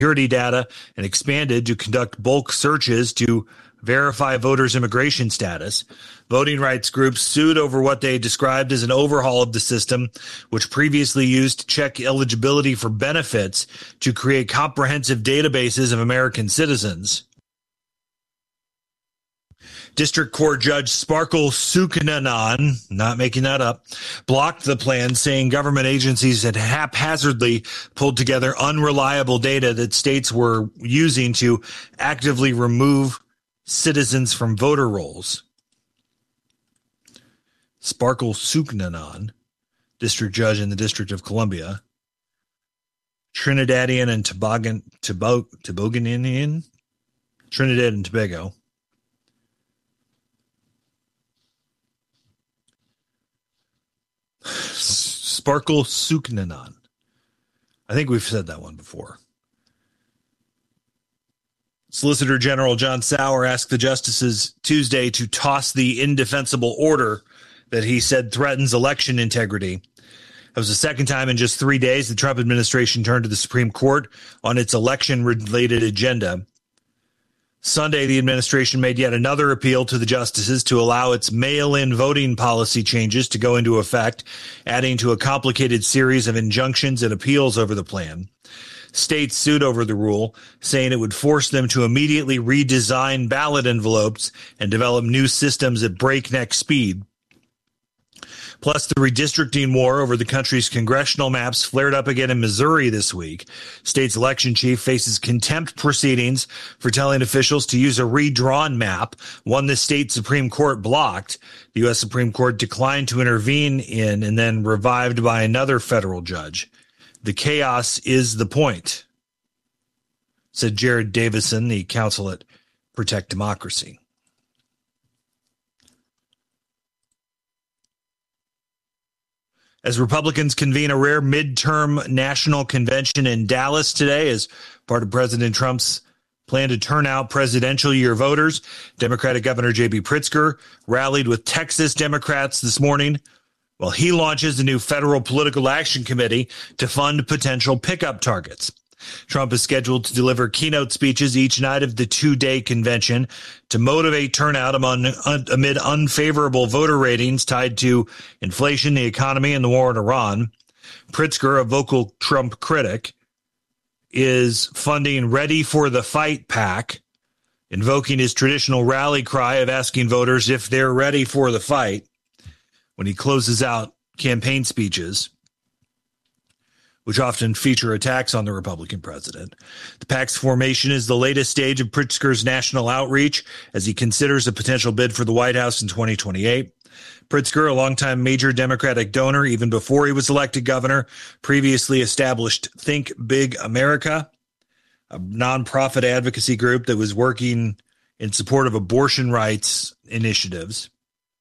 security data and expanded to conduct bulk searches to verify voters' immigration status. Voting rights groups sued over what they described as an overhaul of the system, which previously used to check eligibility for benefits to create comprehensive databases of American citizens. District Court Judge Sparkle Suknanan, not making that up, blocked the plan, saying government agencies had haphazardly pulled together unreliable data that states were using to actively remove citizens from voter rolls. Sparkle Suknanan, district judge in the District of Columbia, Trinidadian and Tobaganian, Trinidad and Tobago. Sparkle Suknanan. I think we've said that one before. Solicitor General John Sauer asked the justices Tuesday to toss the indefensible order that he said threatens election integrity. It was the second time in just 3 days the Trump administration turned to the Supreme Court on its election-related agenda. Sunday, the administration made yet another appeal to the justices to allow its mail-in voting policy changes to go into effect, adding to a complicated series of injunctions and appeals over the plan. States sued over the rule, saying it would force them to immediately redesign ballot envelopes and develop new systems at breakneck speed. Plus, the redistricting war over the country's congressional maps flared up again in Missouri this week. State's election chief faces contempt proceedings for telling officials to use a redrawn map, one the state Supreme Court blocked. The U.S. Supreme Court declined to intervene in and then revived by another federal judge. The chaos is the point, said Jared Davison, the counsel at Protect Democracy. As Republicans convene a rare midterm national convention in Dallas today as part of President Trump's plan to turn out presidential year voters, Democratic Governor J.B. Pritzker rallied with Texas Democrats this morning while he launches a new federal political action committee to fund potential pickup targets. Trump is scheduled to deliver keynote speeches each night of the two-day convention to motivate turnout amid unfavorable voter ratings tied to inflation, the economy, and the war in Iran. Pritzker, a vocal Trump critic, is funding Ready for the Fight PAC, invoking his traditional rally cry of asking voters if they're ready for the fight when he closes out campaign speeches, which often feature attacks on the Republican president. The PAC's formation is the latest stage of Pritzker's national outreach as he considers a potential bid for the White House in 2028. Pritzker, a longtime major Democratic donor, even before he was elected governor, previously established Think Big America, a nonprofit advocacy group that was working in support of abortion rights initiatives.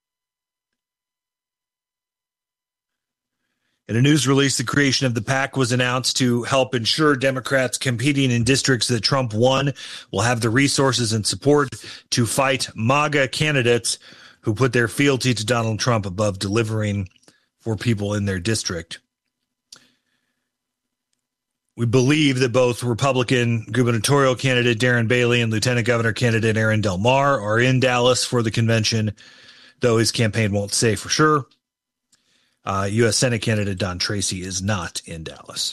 In a news release, the creation of the PAC was announced to help ensure Democrats competing in districts that Trump won will have the resources and support to fight MAGA candidates who put their fealty to Donald Trump above delivering for people in their district. We believe that both Republican gubernatorial candidate Darren Bailey and Lieutenant Governor candidate Aaron Del Mar are in Dallas for the convention, though his campaign won't say for sure. U.S. Senate candidate Don Tracy is not in Dallas.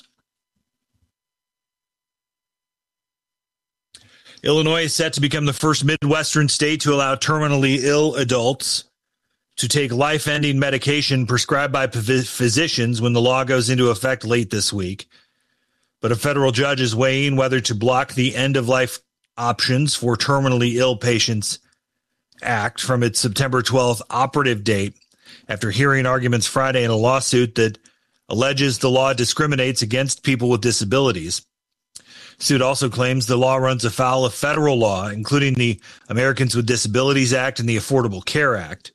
Illinois is set to become the first Midwestern state to allow terminally ill adults to take life-ending medication prescribed by physicians when the law goes into effect late this week. But a federal judge is weighing whether to block the end-of-life options for terminally ill patients act from its September 12th operative date, after hearing arguments Friday in a lawsuit that alleges the law discriminates against people with disabilities. The suit also claims the law runs afoul of federal law, including the Americans with Disabilities Act and the Affordable Care Act.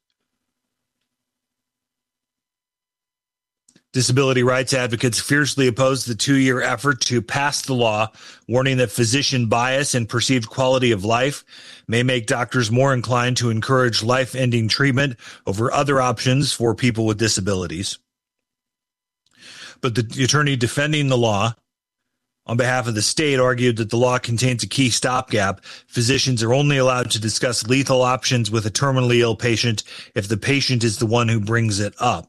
Disability rights advocates fiercely oppose the 2-year effort to pass the law, warning that physician bias and perceived quality of life may make doctors more inclined to encourage life-ending treatment over other options for people with disabilities. But the attorney defending the law on behalf of the state, argued that the law contains a key stopgap. Physicians are only allowed to discuss lethal options with a terminally ill patient if the patient is the one who brings it up.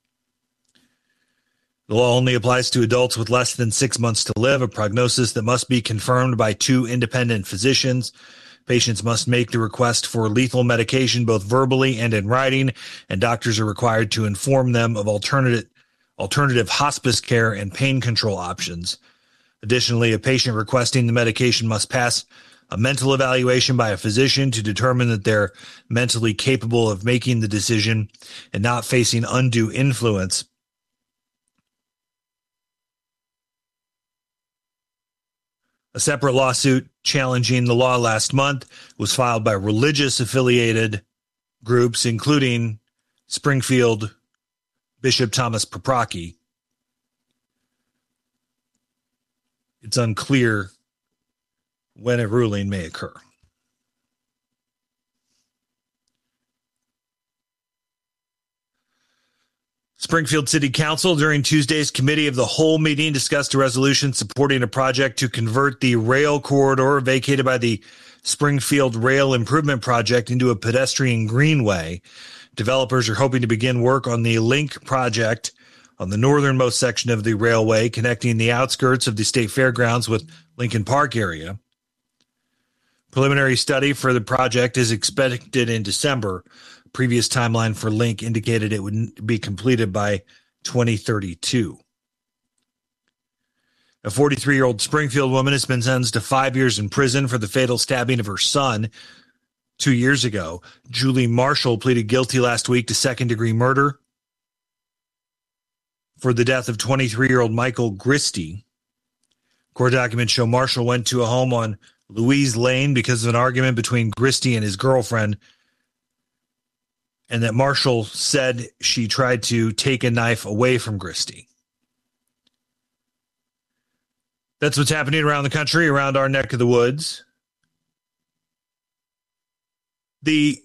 The law only applies to adults with less than 6 months to live, a prognosis that must be confirmed by 2 independent physicians. Patients must make the request for lethal medication both verbally and in writing, and doctors are required to inform them of alternative hospice care and pain control options. Additionally, a patient requesting the medication must pass a mental evaluation by a physician to determine that they're mentally capable of making the decision and not facing undue influence. A separate lawsuit challenging the law last month was filed by religious affiliated groups, including Springfield Bishop Thomas Paprocki. It's unclear when a ruling may occur. Springfield City Council, during Tuesday's Committee of the Whole meeting, discussed a resolution supporting a project to convert the rail corridor vacated by the Springfield Rail Improvement Project into a pedestrian greenway. Developers are hoping to begin work on the Link project on the northernmost section of the railway, connecting the outskirts of the state fairgrounds with Lincoln Park area. Preliminary study for the project is expected in December. Previous timeline for Link indicated it would be completed by 2032. A 43-year-old Springfield woman has been sentenced to 5 years in prison for the fatal stabbing of her son 2 years ago. Julie Marshall pleaded guilty last week to second-degree murder for the death of 23-year-old Michael Gristy. Court documents show Marshall went to a home on Louise Lane because of an argument between Gristy and his girlfriend, and that Marshall said she tried to take a knife away from Gristy. That's what's happening around the country, around our neck of the woods. The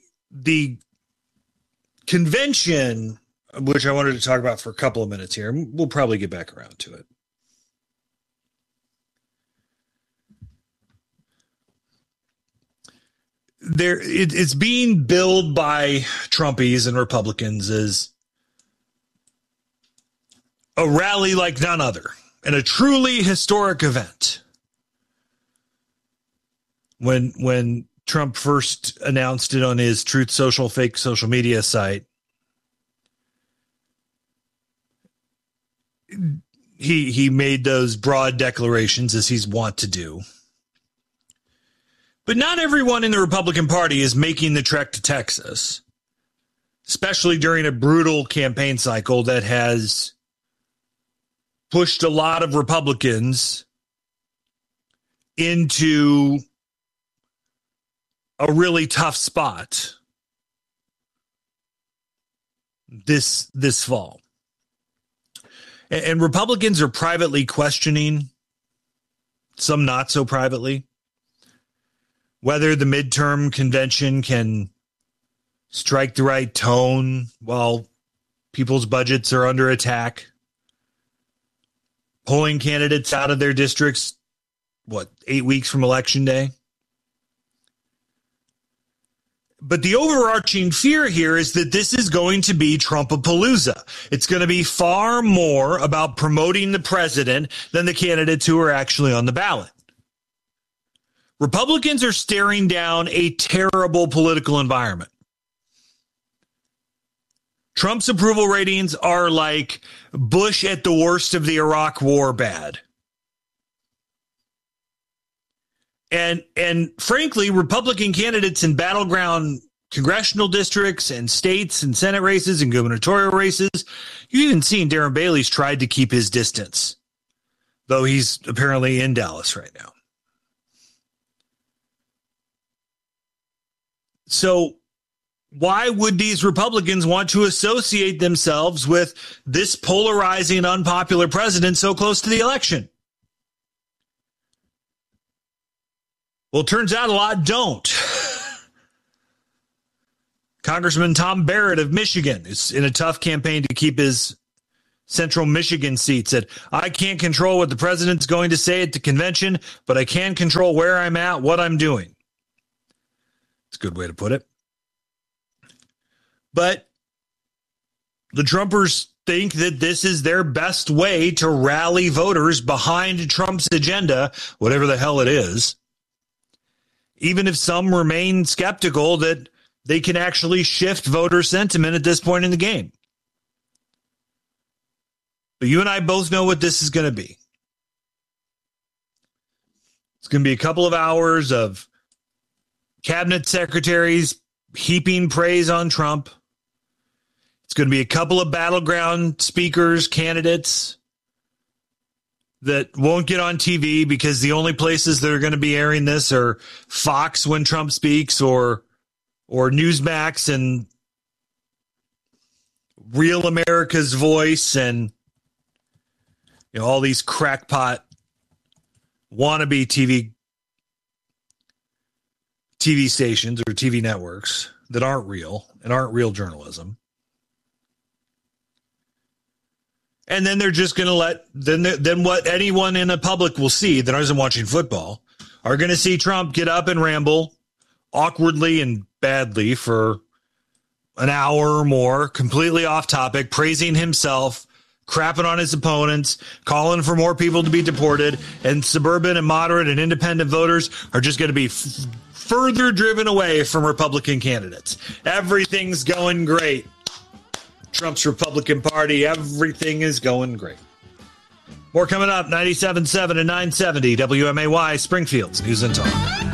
convention, which I wanted to talk about for a couple of minutes here, we'll probably get back around to it. It's being billed by Trumpies and Republicans as a rally like none other and a truly historic event. When Trump first announced it on his Truth Social fake social media site, he made those broad declarations, as he's wont to do. But not everyone in the Republican Party is making the trek to Texas, especially during a brutal campaign cycle that has pushed a lot of Republicans into a really tough spot this fall. And Republicans are privately questioning, some not so privately, whether the midterm convention can strike the right tone while people's budgets are under attack, pulling candidates out of their districts, 8 weeks from Election Day? But the overarching fear here is that this is going to be Trumpapalooza. It's going to be far more about promoting the president than the candidates who are actually on the ballot. Republicans are staring down a terrible political environment. Trump's approval ratings are like Bush at the worst of the Iraq War bad. And frankly, Republican candidates in battleground congressional districts and states and Senate races and gubernatorial races, you've even seen Darren Bailey's tried to keep his distance, though he's apparently in Dallas right now. So why would these Republicans want to associate themselves with this polarizing, unpopular president so close to the election? Well, it turns out a lot don't. Congressman Tom Barrett of Michigan is in a tough campaign to keep his Central Michigan seat, said, I can't control what the president's going to say at the convention, but I can control where I'm at, what I'm doing. It's a good way to put it. But the Trumpers think that this is their best way to rally voters behind Trump's agenda, whatever the hell it is, even if some remain skeptical that they can actually shift voter sentiment at this point in the game. But you and I both know what this is going to be. It's going to be a couple of hours of cabinet secretaries heaping praise on Trump. It's going to be a couple of battleground speakers, candidates that won't get on TV because the only places that are going to be airing this are Fox when Trump speaks or Newsmax and Real America's Voice and all these crackpot wannabe TV stations or TV networks that aren't real and aren't real journalism. And then they're just going to then what anyone in the public will see that isn't watching football are going to see Trump get up and ramble awkwardly and badly for an hour or more, completely off topic, praising himself, crapping on his opponents, calling for more people to be deported, and suburban and moderate and independent voters are just going to be further driven away from Republican candidates. Everything's going great. Trump's Republican Party, everything is going great. More coming up, 97.7 and 970 WMAY, Springfield's News and Talk.